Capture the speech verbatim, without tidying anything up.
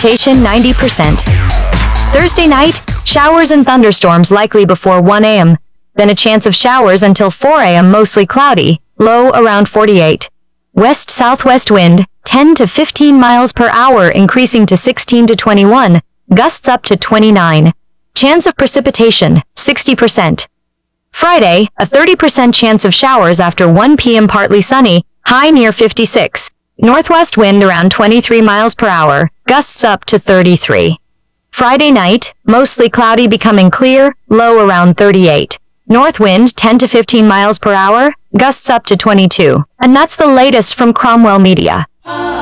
precipitation ninety percent. Thursday night, showers and thunderstorms likely before one a m, then a chance of showers until four a m mostly cloudy, low around forty-eight. West-southwest wind, ten to fifteen miles per hour increasing to sixteen to twenty-one, gusts up to twenty-nine. Chance of precipitation, sixty percent. Friday, a thirty percent chance of showers after one p m partly sunny, high near fifty-six. Northwest wind around twenty-three miles per hour, gusts up to thirty-three. Friday night, mostly cloudy becoming clear, low around thirty-eight. North wind ten to fifteen miles per hour, gusts up to twenty-two. And that's the latest from Cromwell Media.